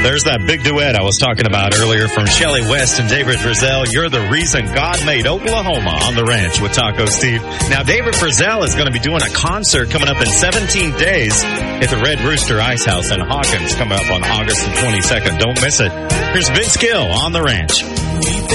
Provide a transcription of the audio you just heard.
There's that big duet I was talking about earlier from Shelley West and David Frizzell. You're the reason God made Oklahoma on the ranch with Taco Steve. Now, David Frizzell is going to be doing a concert coming up in 17 days at the Red Rooster Ice House in Hawkins, coming up on August the 22nd. Don't miss it. Here's Vince Gill on the ranch.